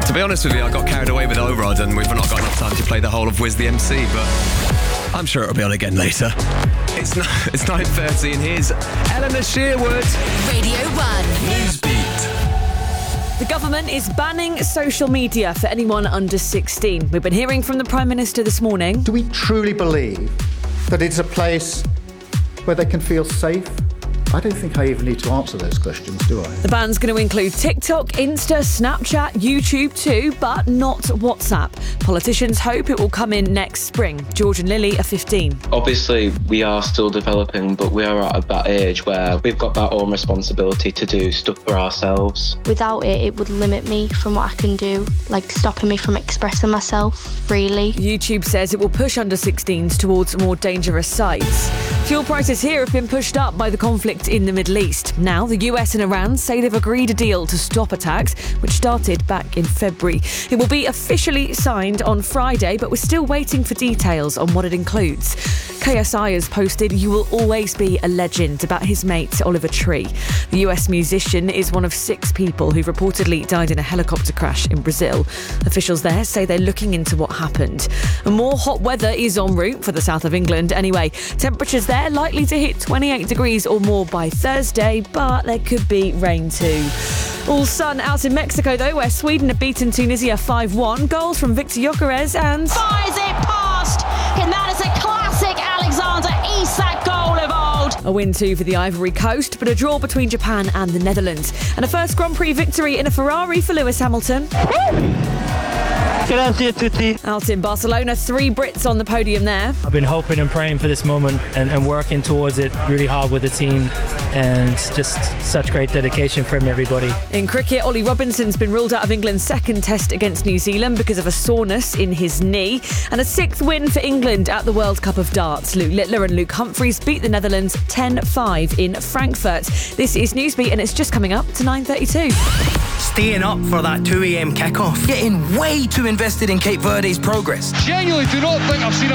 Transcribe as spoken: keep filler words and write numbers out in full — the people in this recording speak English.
To be honest with you, I got carried away with O-Rod and we've not got enough time to play the whole of Wiz the M C, but I'm sure it'll be on again later. It's not, it's nine thirty and here's Eleanor Shearwood. Radio one. Newsbeat. The government is banning social media for anyone under sixteen. We've been hearing from the Prime Minister this morning. Do we truly believe that it's a place where they can feel safe? I don't think I even need to answer those questions, do I? The ban's going to include TikTok, Insta, Snapchat, YouTube too, but not WhatsApp. Politicians hope it will come in next spring. George and Lily are fifteen. Obviously, we are still developing, but we are at that age where we've got that own responsibility to do stuff for ourselves. Without it, it would limit me from what I can do, like stopping me from expressing myself freely. YouTube says it will push under sixteens towards more dangerous sites. Fuel prices here have been pushed up by the conflict in the Middle East. Now, the U S and Iran say they've agreed a deal to stop attacks, which started back in February. It will be officially signed on Friday, but we're still waiting for details on what it includes. K S I has posted "You Will Always Be a Legend" about his mate Oliver Tree. The U S musician is one of six people who reportedly died in a helicopter crash in Brazil. Officials there say they're looking into what happened. And more hot weather is en route for the south of England anyway. Temperatures there likely to hit twenty-eight degrees or more by Thursday, but there could be rain too. All sun out in Mexico though, where Sweden have beaten Tunisia five one. Goals from Victor Gyökeres and fires it past, and that is a classic Alexander Isak goal of old. A win too for the Ivory Coast, but a draw between Japan and the Netherlands. And a first Grand Prix victory in a Ferrari for Lewis Hamilton. Out in Barcelona, three Brits on the podium there. I've been hoping and praying for this moment and, and working towards it really hard with the team, and just such great dedication from everybody. In cricket, Ollie Robinson's been ruled out of England's second test against New Zealand because of a soreness in his knee. And a sixth win for England at the World Cup of Darts. Luke Littler and Luke Humphries beat the Netherlands ten five in Frankfurt. This is Newsbeat and it's just coming up to nine thirty-two. Staying up for that two a.m. kickoff. Getting way too invested in Cape Verde's progress. Genuinely do not think I've seen a